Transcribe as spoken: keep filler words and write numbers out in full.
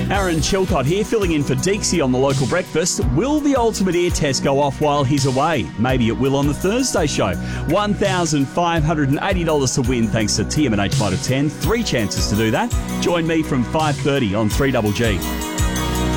Aaron Chilcott here, filling in for Deeksy on the local breakfast. Will the ultimate ear test go off while he's away? Maybe it will on the Thursday show. one thousand five hundred eighty dollars to win thanks to T M and H Mitre ten. Three chances to do that. Join me from five thirty on three G G.